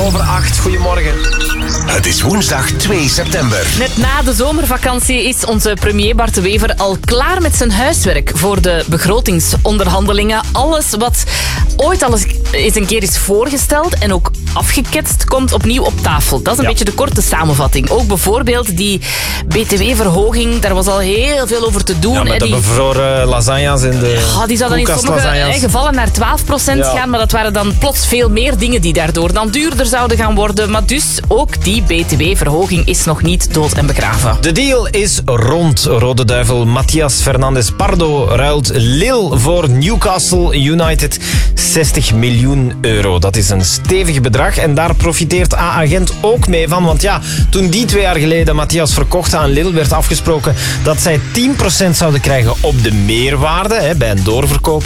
7:08, goedemorgen. Het is woensdag 2 september. Net na de zomervakantie is onze premier Bart de Wever al klaar met zijn huiswerk voor de begrotingsonderhandelingen. Alles wat ooit al eens een keer is voorgesteld en ook afgeketst, komt opnieuw op tafel. Dat is een beetje de korte samenvatting. Ook bijvoorbeeld die btw-verhoging, daar was al heel veel over te doen. Ja, met de bevroren lasagnes in de die zouden in sommige gevallen naar 12% gaan, maar dat waren dan plots veel meer dingen die daardoor dan duurder zouden gaan worden. Maar dus ook die btw-verhoging is nog niet dood en begraven. De deal is rond. Rode Duivel Matías Fernández Pardo ruilt Lille voor Newcastle United. 60 miljoen euro. Dat is een stevig bedrag en daar profiteert AA Gent ook mee van. Want ja, toen die 2 jaar geleden Matías verkocht aan Lille, werd afgesproken dat zij 10% zouden krijgen op de meerwaarde bij een doorverkoop.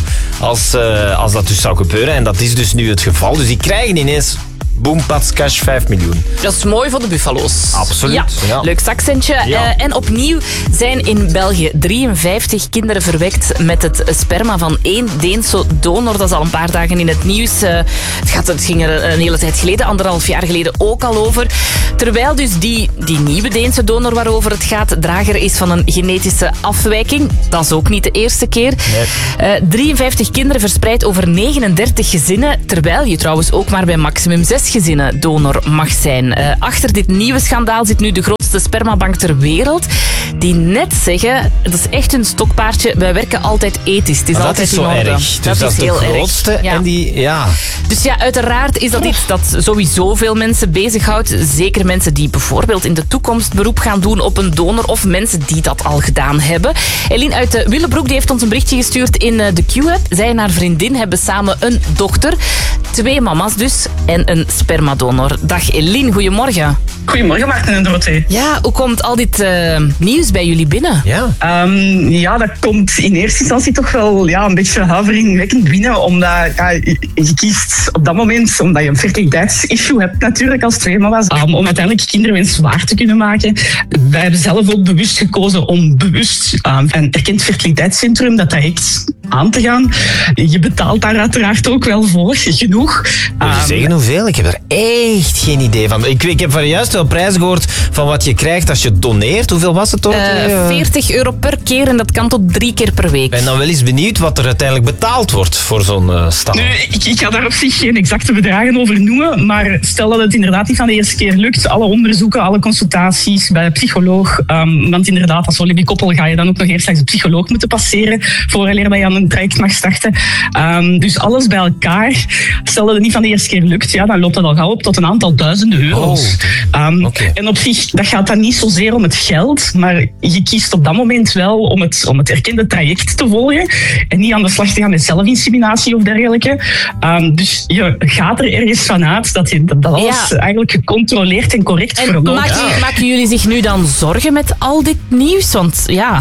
Als dat dus zou gebeuren. En dat is dus nu het geval. Dus die krijgen ineens... boom, pats, cash, 5 miljoen. Dat is mooi voor de Buffalo's. Absoluut. Ja. Leuk zakcentje. Ja. En opnieuw zijn in België 53 kinderen verwekt met het sperma van 1 Deense donor. Dat is al een paar dagen in het nieuws. Het ging er een hele tijd geleden, 1,5 jaar geleden ook al over. Terwijl dus die nieuwe Deense donor waarover het gaat drager is van een genetische afwijking. Dat is ook niet de eerste keer. Nee. 53 kinderen verspreid over 39 gezinnen. Terwijl je trouwens ook maar bij maximum 6 gezinnen donor mag zijn. Achter dit nieuwe schandaal zit nu de grootste spermabank ter wereld. Die net zeggen, dat is echt hun stokpaardje, wij werken altijd ethisch. Het is altijd in orde. Dat is zo erg. Dus dat is heel de grootste. Erg. Ja. Dus ja, uiteraard is dat iets dat sowieso veel mensen bezighoudt. Zeker mensen die bijvoorbeeld in de toekomst beroep gaan doen op een donor of mensen die dat al gedaan hebben. Eline uit Willebroek die heeft ons een berichtje gestuurd in de Q-app. Zij en haar vriendin hebben samen een dochter. 2 mama's dus en een spermadonor. Dag Eline, goedemorgen. Goedemorgen Maarten en Dorothee. Ja, hoe komt al dit nieuws bij jullie binnen? Ja, dat komt in eerste instantie toch wel een beetje huiveringwekkend binnen. Omdat je kiest op dat moment, omdat je een fertiliteitsissue hebt natuurlijk als 2 mama's, om uiteindelijk kinderwens waar te kunnen maken. Wij hebben zelf ook bewust gekozen om bewust een erkend fertiliteitscentrum dat direct aan te gaan. Je betaalt daar uiteraard ook wel voor, genoeg. Moet je zeggen hoeveel? Ik heb er echt geen idee van. Ik heb van juist wel prijzen gehoord van wat je krijgt als je doneert. Hoeveel was het toch? €40 per keer en dat kan tot 3 keer per week. Ik ben dan wel eens benieuwd wat er uiteindelijk betaald wordt voor zo'n stam. Nu, ik ga daar op zich geen exacte bedragen over noemen, maar stel dat het inderdaad niet van de eerste keer lukt, alle onderzoeken, alle consultaties bij de psycholoog, want inderdaad, als Olivier-koppel ga je dan ook nog eerst langs de psycholoog moeten passeren vooraleer dat je aan een traject mag starten. Dus alles bij elkaar, stel dat het niet van de eerste keer lukt, dan loopt dat al gauw op tot een aantal duizenden euro's. En op zich, dat gaat dan niet zozeer om het geld, maar je kiest op dat moment wel om het erkende traject te volgen en niet aan de slag te gaan met zelfinseminatie of dergelijke. Dus je gaat er ergens vanuit dat alles eigenlijk gecontroleerd en correct verloopt. Maken jullie zich nu dan zorgen met al dit nieuws? Want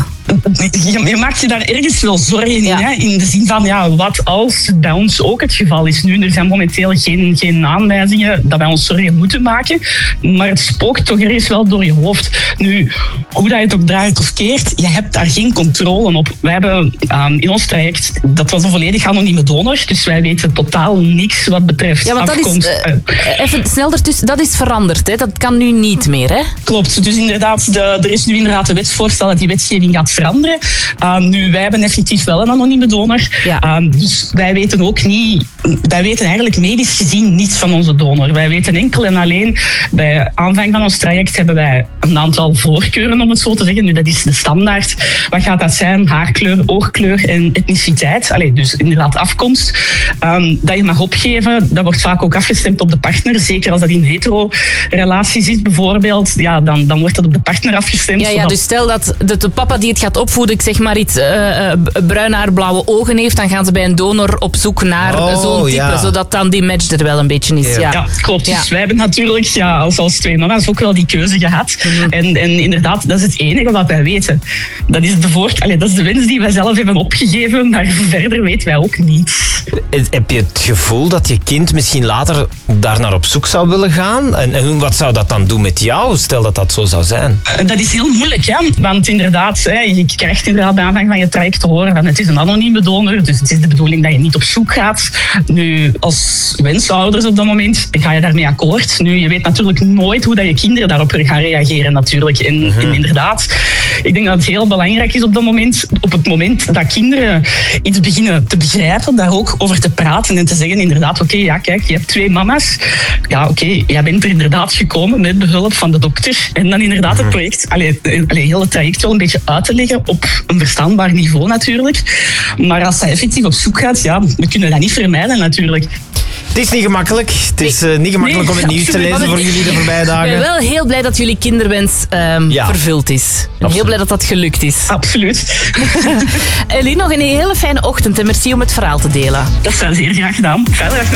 je maakt je daar ergens wel zorgen in. Hè? In de zin van, wat als bij ons ook het geval is nu. Er zijn momenteel geen aanwijzingen dat wij ons zorgen moeten maken. Maar het spookt toch ergens wel door je hoofd. Nu, hoe dat je het ook draait of keert, je hebt daar geen controle op. Wij hebben in ons traject, dat was een volledig anonieme donor. Dus wij weten totaal niks wat betreft afkomst. Even snel ertussen, dat is veranderd. Hè? Dat kan nu niet meer, hè? Klopt. Dus inderdaad, er is nu inderdaad een wetsvoorstel dat die wetgeving gaat veranderen. Nu, wij hebben effectief wel een anonieme donor. Ja. Dus wij weten ook niet... Wij weten eigenlijk medisch gezien niets van onze donor. Wij weten enkel en alleen... Bij aanvang van ons traject hebben wij een aantal voorkeuren, om het zo te zeggen. Nu, dat is de standaard. Wat gaat dat zijn? Haarkleur, oogkleur en etniciteit. Dus inderdaad afkomst. Dat je mag opgeven, dat wordt vaak ook afgestemd op de partner. Zeker als dat in hetero-relaties is, bijvoorbeeld. Dan wordt dat op de partner afgestemd. Ja, dus stel dat de papa die het gaat opvoeden, ik zeg maar iets, bruin haar, blauwe ogen heeft, dan gaan ze bij een donor op zoek naar zo'n type, zodat dan die match er wel een beetje is. Ja, klopt. Dus wij hebben natuurlijk als 2 mama's ook wel die keuze gehad. En inderdaad, dat is het enige wat wij weten. Dat is dat is de wens die wij zelf hebben opgegeven, maar verder weten wij ook niets. Heb je het gevoel dat je kind misschien later daar naar op zoek zou willen gaan? En wat zou dat dan doen met jou, stel dat dat zo zou zijn? Dat is heel moeilijk, want inderdaad, je krijgt inderdaad bij aanvang van je traject te horen van het is een anonieme donor, dus het is de bedoeling dat je niet op zoek gaat. Nu, als wensouders op dat moment ga je daarmee akkoord. Nu, je weet natuurlijk nooit hoe dat je kinderen daarop gaan reageren natuurlijk. En inderdaad, ik denk dat het heel belangrijk is op het moment dat kinderen iets beginnen te begrijpen, daar ook over te praten en te zeggen inderdaad, oké, ja, kijk, je hebt 2 mama's. Ja, oké, jij bent er inderdaad gekomen met behulp van de dokter. En dan inderdaad het project, heel het traject wel een beetje uit te leggen op een verstaanbaar niveau natuurlijk. Maar als zij effectief op zoek gaat, ja, we kunnen dat niet vermijden natuurlijk. Het is niet gemakkelijk. Het is niet gemakkelijk om het nieuws te lezen voor jullie de voorbije dagen. Ik ben wel heel blij dat jullie kinderwens vervuld is. En heel blij dat dat gelukt is. Absoluut. Eline, nog een hele fijne ochtend en merci om het verhaal te delen. Dat zou zeer graag gedaan. Verder